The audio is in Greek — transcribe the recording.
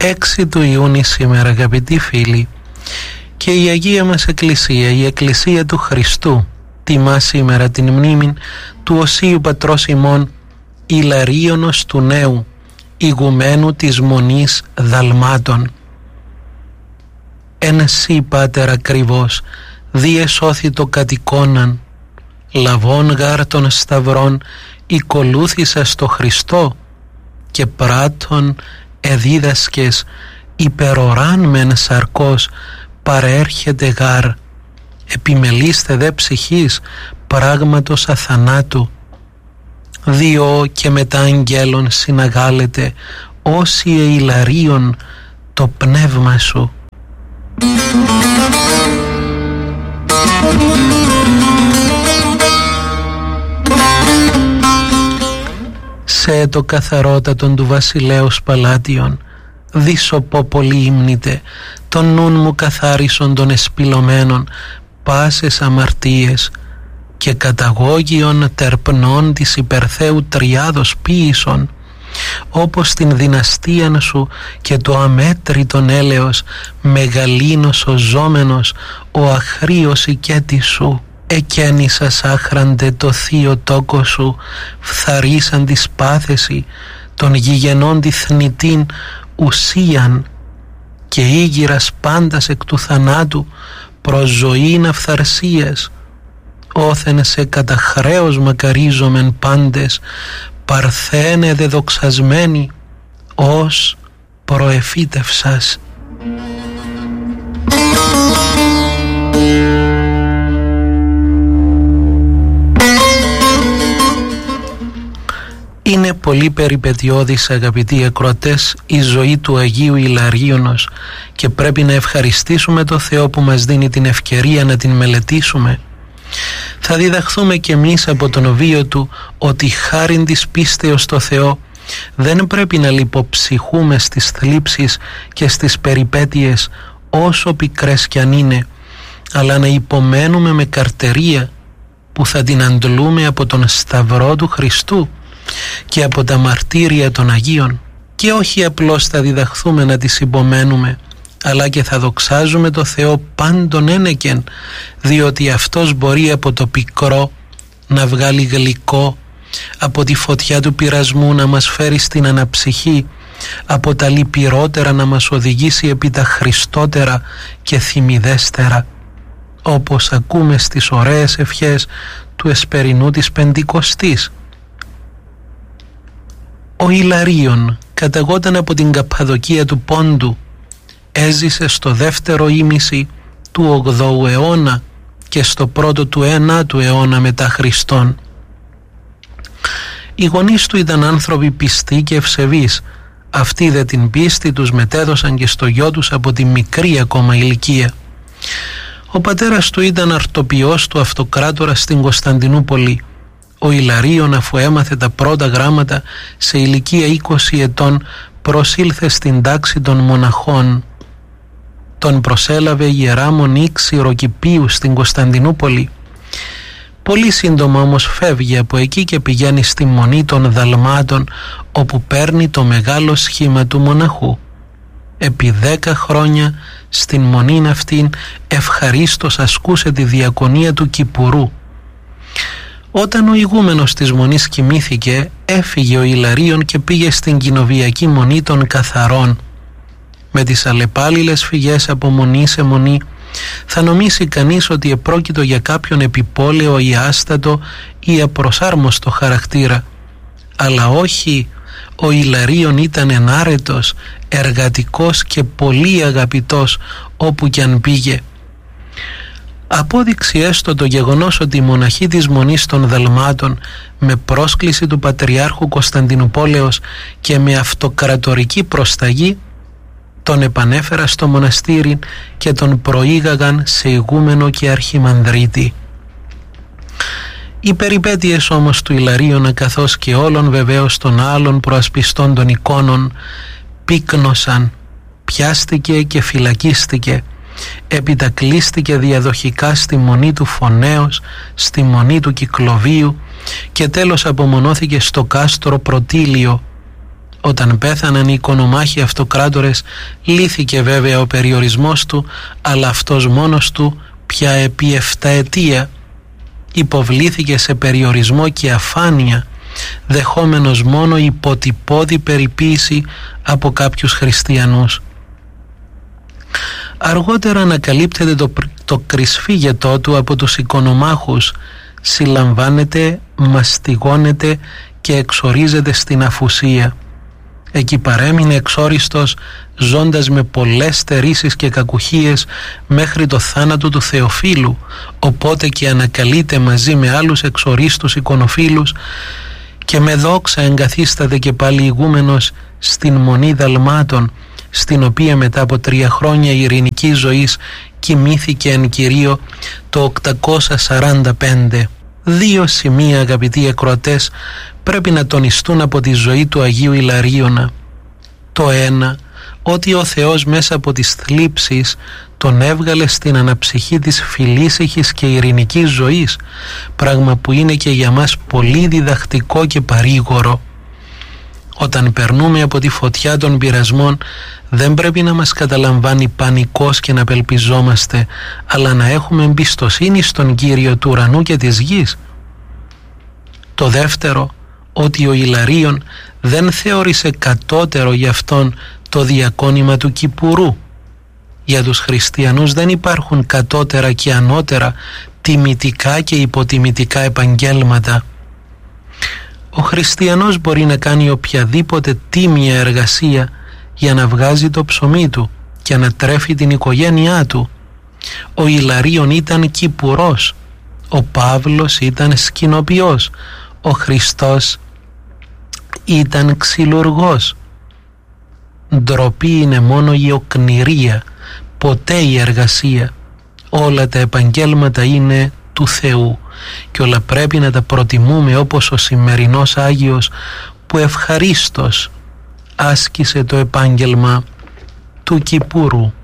6 του Ιούνιου σήμερα, αγαπητοί φίλοι, και η Αγία μας Εκκλησία, η Εκκλησία του Χριστού, τιμά σήμερα την μνήμη του Οσίου Πατρός ημών Ιλαρίωνος του Νέου, ηγουμένου της Μονής Δαλμάτων. Εν σύ, Πάτερ ακριβώς, διεσώθη το κατοικόναν, λαβών γάρ των σταυρών, οικολούθησα στο Χριστό, και πράττων εδίδασκες, υπεροράν μεν σαρκός, παρέρχεται γάρ, επιμελείστε δε ψυχής, πράγματος αθανάτου. Διό και μετά αγγέλων συναγάλετε, όσοι ειλαρίων το πνεύμα σου. Σε το καθαρότατον του βασιλέως παλάτιον, δίσοπο πολύ ύμνητε, τον νουν μου καθάρισον των εσπυλωμένων, πάσες αμαρτίες, και καταγώγιον τερπνών της υπερθέου τριάδος ποίησον, όπως την δυναστείαν σου και το αμέτρητον έλεος, μεγαλύνος ο ζώμενος, ο αχρίος οικέτης σου. Εκένησας άχραντε το θείο τόκο σου, φθαρίσαν τη σπάθεση, των γηγενών τη θνητήν ουσίαν, και ήγηρας πάντας εκ του θανάτου, προς ζωήν αυθαρσίας. Όθεν σε κατά χρέος μακαρίζομεν πάντες, παρθένε δε δοξασμένοι, ως προεφύτευσας. Είναι πολύ περιπετειώδης, αγαπητοί ακροατές, η ζωή του Αγίου Ιλαρίωνος, και πρέπει να ευχαριστήσουμε το Θεό που μας δίνει την ευκαιρία να την μελετήσουμε. Θα διδαχθούμε κι εμείς από τον βίο του ότι χάριν της πίστεως στο Θεό δεν πρέπει να λιποψυχούμε στις θλίψεις και στις περιπέτειες, όσο πικρές κι αν είναι, αλλά να υπομένουμε με καρτερία, που θα την αντλούμε από τον Σταυρό του Χριστού και από τα μαρτύρια των Αγίων. Και όχι απλώς θα διδαχθούμε να τις υπομένουμε, αλλά και θα δοξάζουμε το Θεό πάντων ένεκεν, διότι Αυτός μπορεί από το πικρό να βγάλει γλυκό, από τη φωτιά του πειρασμού να μας φέρει στην αναψυχή, από τα λυπηρότερα να μας οδηγήσει επί τα χριστότερα και θυμιδέστερα, όπως ακούμε στις ωραίες ευχές του εσπερινού της Πεντηκοστής. Ο Ιλαρίων καταγόταν από την Καππαδοκία του Πόντου, έζησε στο δεύτερο ήμιση του 8ου αιώνα και στο πρώτο του 9ου αιώνα μετά Χριστόν. Οι γονείς του ήταν άνθρωποι πιστοί και ευσεβείς. Αυτοί δε την πίστη τους μετέδωσαν και στο γιο τους από τη μικρή ακόμα ηλικία. Ο πατέρας του ήταν αρτοποιός του αυτοκράτορα στην Κωνσταντινούπολη. Ο Ιλαρίων, αφού έμαθε τα πρώτα γράμματα σε ηλικία 20 ετών, προσήλθε στην τάξη των μοναχών. Τον προσέλαβε η Ιερά Μονή Ξηροκηπίου στην Κωνσταντινούπολη. Πολύ σύντομα όμως φεύγει από εκεί και πηγαίνει στη Μονή των Δαλμάτων, όπου παίρνει το μεγάλο σχήμα του μοναχού. Επί 10 χρόνια στην μονήν αυτήν ευχαρίστως ασκούσε τη διακονία του Κυπουρού. Όταν ο ηγούμενος της μονής κοιμήθηκε, έφυγε ο Ιλαρίων και πήγε στην κοινοβιακή μονή των Καθαρών. Με τις αλλεπάλληλες φυγές από μονή σε μονή, θα νομίσει κανείς ότι επρόκειτο για κάποιον επιπόλαιο ή άστατο ή απροσάρμοστο χαρακτήρα. Αλλά όχι, ο Ιλαρίων ήταν ενάρετος, εργατικός και πολύ αγαπητός όπου κι αν πήγε. Απόδειξη έστω το γεγονός ότι οι μοναχοί της Μονής των Δαλμάτων, με πρόσκληση του Πατριάρχου Κωνσταντινουπόλεως και με αυτοκρατορική προσταγή, τον επανέφερα στο μοναστήρι και τον προήγαγαν σε ηγούμενο και αρχιμανδρίτη. Οι περιπέτειες όμως του Ιλαρίωνα, καθώς και όλων βεβαίως των άλλων προασπιστών των εικόνων, πύκνωσαν, πιάστηκε και φυλακίστηκε, επιτακλίστηκε διαδοχικά στη Μονή του Φωνέως, στη Μονή του Κυκλοβίου και τέλος απομονώθηκε στο κάστρο Πρωτήλιο, Όταν πέθαναν οι οικονομάχοι αυτοκράτορες, λύθηκε βέβαια ο περιορισμός του, αλλά αυτός μόνος του πια επί 7 ετία υποβλήθηκε σε περιορισμό και αφάνεια, δεχόμενος μόνο υποτυπώδη περιποίηση από κάποιους χριστιανούς. Αργότερα ανακαλύπτεται το κρυσφύγετό του από τους οικονομάχους, συλλαμβάνεται, μαστιγώνεται και εξορίζεται στην αφουσία. Εκεί παρέμεινε εξόριστος, ζώντας με πολλές στερήσεις και κακουχίες μέχρι το θάνατο του Θεοφύλου, οπότε και ανακαλείται μαζί με άλλους εξορίστους εικονοφίλους και με δόξα εγκαθίσταται και πάλι ηγούμενος στην Μονή Δαλμάτων, στην οποία μετά από 3 χρόνια ειρηνικής ζωής κοιμήθηκε εν Κυρίω το 845. 2 σημεία, αγαπητοί ακροατές, πρέπει να τονιστούν από τη ζωή του Αγίου Ιλαρίωνα. Το ένα, ότι ο Θεός μέσα από τις θλίψεις τον έβγαλε στην αναψυχή της φιλήσυχης και ειρηνικής ζωής, πράγμα που είναι και για μας πολύ διδακτικό και παρήγορο. Όταν περνούμε από τη φωτιά των πειρασμών, δεν πρέπει να μας καταλαμβάνει πανικός και να απελπιζόμαστε, αλλά να έχουμε εμπιστοσύνη στον Κύριο του ουρανού και της γης. Το δεύτερο, ότι ο Ιλαρίων δεν θεώρησε κατώτερο για αυτόν το διακόνημα του Κυπουρού. Για τους χριστιανούς δεν υπάρχουν κατώτερα και ανώτερα, τιμητικά και υποτιμητικά επαγγέλματα. Ο χριστιανός μπορεί να κάνει οποιαδήποτε τίμια εργασία για να βγάζει το ψωμί του και να τρέφει την οικογένειά του. Ο Ιλαρίων ήταν κυπουρός, ο Παύλος ήταν σκηνοποιός, ο Χριστός ήταν ξυλουργός. Ντροπή είναι μόνο η οκνηρία, ποτέ η εργασία. Όλα τα επαγγέλματα είναι του Θεού και όλα πρέπει να τα προτιμούμε, όπως ο σημερινός Άγιος που ευχαρίστως άσκησε το επάγγελμα του Κυπούρου.